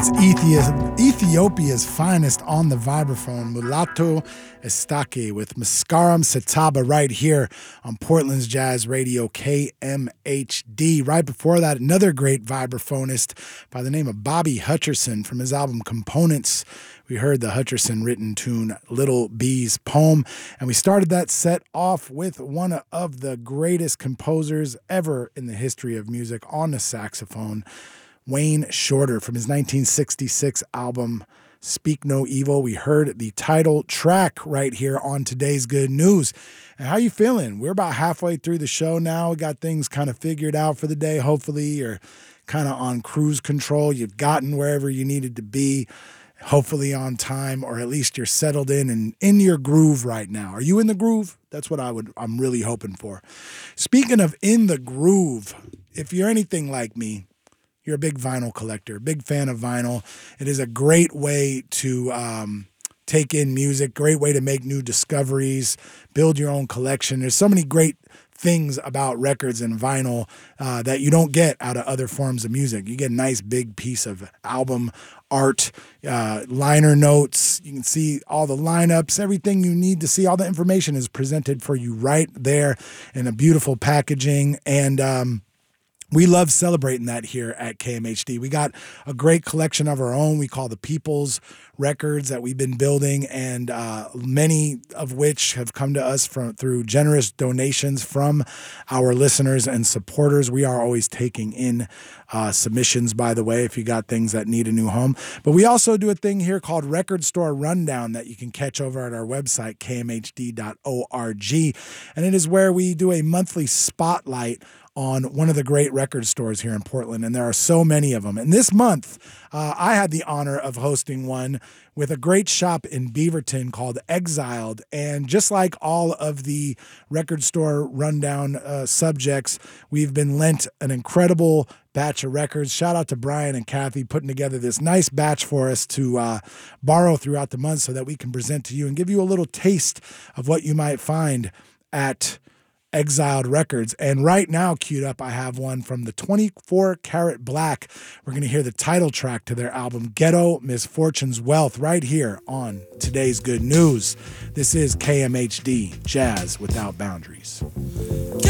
Ethiopia's finest on the vibraphone, Mulatto Estake with Maskaram Sataba right here on Portland's Jazz Radio KMHD. Right before that, another great vibraphonist by the name of Bobby Hutcherson from his album Components. We heard the Hutcherson written tune Little B's Poem, and we started that set off with one of the greatest composers ever in the history of music on the saxophone, Wayne Shorter, from his 1966 album Speak No Evil. We heard the title track right here on Today's Good News. And how you feeling? We're about halfway through the show now. We got things kind of figured out for the day. Hopefully you're kind of on cruise control. You've gotten wherever you needed to be, hopefully on time, or at least you're settled in and in your groove right now. Are you in the groove? That's what I'm really hoping for. Speaking of in the groove, if you're anything like me, you're a big vinyl collector, big fan of vinyl. It is a great way to take in music, great way to make new discoveries, build your own collection. There's so many great things about records and vinyl that you don't get out of other forms of music. You get a nice big piece of album art, liner notes. You can see all the lineups, everything you need to see. All the information is presented for you right there in a beautiful packaging. And we love celebrating that here at KMHD. We got a great collection of our own we call the People's Records that we've been building, and many of which have come to us through generous donations from our listeners and supporters. We are always taking in submissions, by the way, if you got things that need a new home. But we also do a thing here called Record Store Rundown that you can catch over at our website, kmhd.org. And it is where we do a monthly spotlight on one of the great record stores here in Portland, and there are so many of them. And this month, I had the honor of hosting one with a great shop in Beaverton called Exiled. And just like all of the record store rundown subjects, we've been lent an incredible batch of records. Shout out to Brian and Kathy putting together this nice batch for us to borrow throughout the month so that we can present to you and give you a little taste of what you might find at Exiled Records. And right now, queued up, I have one from the 24 Karat Black. We're going to hear the title track to their album Ghetto Misfortune's Wealth right here on Today's Good News. This is KMHD, Jazz Without Boundaries.